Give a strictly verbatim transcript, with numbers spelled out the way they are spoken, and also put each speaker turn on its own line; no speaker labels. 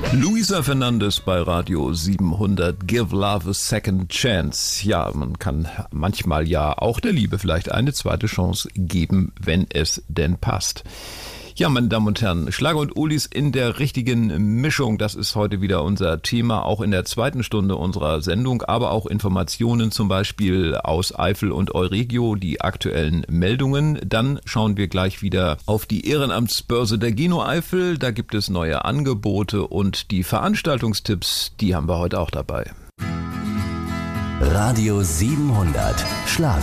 Luisa Fernandes bei Radio siebenhundert, Give Love a Second Chance. Ja, man kann manchmal ja auch der Liebe vielleicht eine zweite Chance geben, wenn es denn passt. Ja, meine Damen und Herren, Schlager und Oldies in der richtigen Mischung, das ist heute wieder unser Thema, auch in der zweiten Stunde unserer Sendung, aber auch Informationen zum Beispiel aus Eifel und Euregio, die aktuellen Meldungen. Dann schauen wir gleich wieder auf die Ehrenamtsbörse der Geno Eifel, da gibt es neue Angebote und die Veranstaltungstipps, die haben wir heute auch dabei.
Radio siebenhundert Schlager.